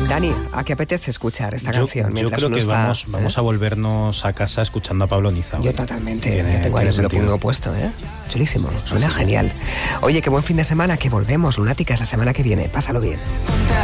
Dani, ¿a qué apetece escuchar esta canción? Yo creo que vamos a volvernos a casa escuchando a Pablo Niza. Yo totalmente. Yo tengo ahí, me lo pongo puesto, ¿eh? Chulísimo, suena genial. Oye, qué buen fin de semana, que volvemos, lunáticas, la semana que viene. Pásalo bien.